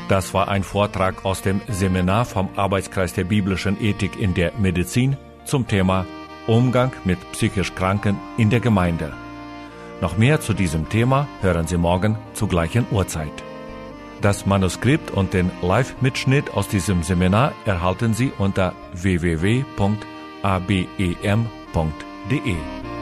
Das war ein Vortrag aus dem Seminar vom Arbeitskreis der biblischen Ethik in der Medizin zum Thema Umgang mit psychisch Kranken in der Gemeinde. Noch mehr zu diesem Thema hören Sie morgen zur gleichen Uhrzeit. Das Manuskript und den Live-Mitschnitt aus diesem Seminar erhalten Sie unter www.abem.de.